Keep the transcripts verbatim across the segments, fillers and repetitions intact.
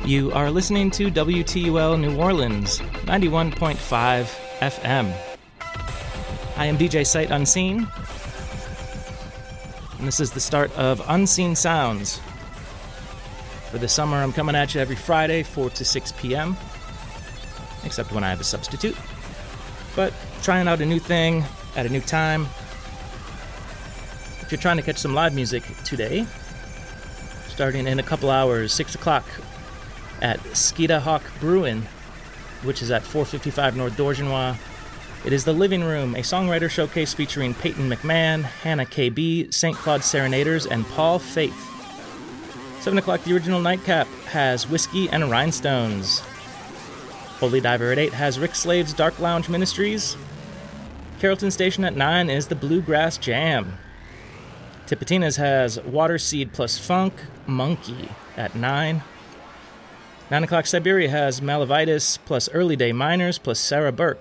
You are listening to W T U L New Orleans, ninety-one point five F M. I am D J Sight Unseen, and this is the start of Unseen Sounds. For the summer, I'm coming at you every Friday, four to six p.m., except when I have a substitute. But trying out a new thing at a new time. If you're trying to catch some live music today, starting in a couple hours, six o'clock, at Skeeta Hawk Brewin, which is at four fifty-five North Dorgenois. It is The Living Room, a songwriter showcase featuring Peyton McMahon, Hannah K B, Saint Claude Serenaders, and Paul Faith. seven o'clock, the original nightcap has Whiskey and Rhinestones. Holy Diver at eight has Rick Slave's Dark Lounge Ministries. Carrollton Station at nine is the Bluegrass Jam. Tipitina's has Water Seed plus Funk Monkey at nine. nine o'clock, Siberia has Malavitis plus Early Day Miners plus Sarah Burke.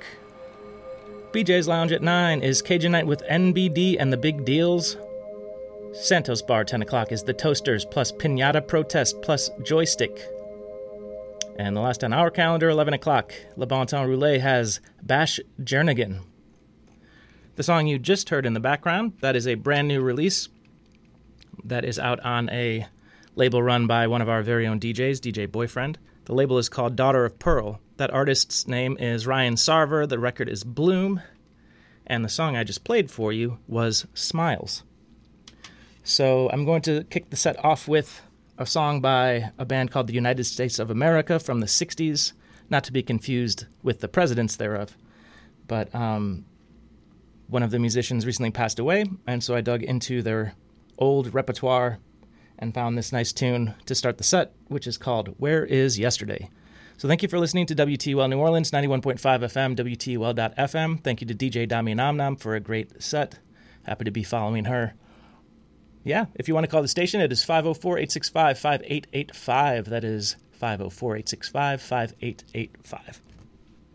B J's Lounge at nine is Cajun Night with N B D and the Big Deals. Santos Bar, ten o'clock, is The Toasters plus Pinata Protest plus Joystick. And the last on our calendar, eleven o'clock, Le Bon Temps Roulette has Bash Jernigan. The song you just heard in the background, that is a brand new release that is out on a label run by one of our very own D Js, D J Boyfriend. The label is called Daughter of Pearl. That artist's name is Ryan Sarver. The record is Bloom. And the song I just played for you was Smiles. So I'm going to kick the set off with a song by a band called the United States of America from the sixties, not to be confused with the presidents thereof. But um, one of the musicians recently passed away, and so I dug into their old repertoire and found this nice tune to start the set, which is called Where Is Yesterday? So thank you for listening to W T U L New Orleans, ninety-one point five F M, W T U L dot F M. Thank you to D J Dami Namnam for a great set. Happy to be following her. Yeah, if you want to call the station, it is five oh four, eight six five, five eight eight five. That is five oh four, eight six five, five eight eight five.